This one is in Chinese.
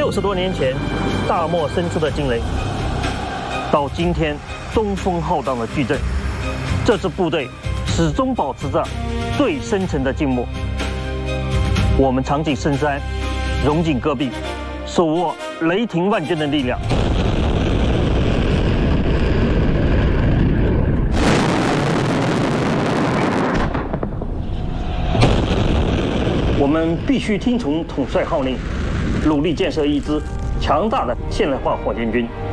60多年前大漠深处的惊雷，到今天东风浩荡的矩阵，这支部队始终保持着最深沉的静默。我们藏进深山，融进戈壁，手握雷霆万钧的力量。我们必须听从统帅号令，努力建设一支强大的现代化火箭军。